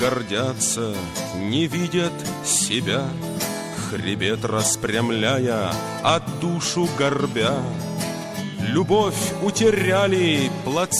гордятся, не видят себя, хребет распрямляя, а душу горбя. Любовь утеряли, плацу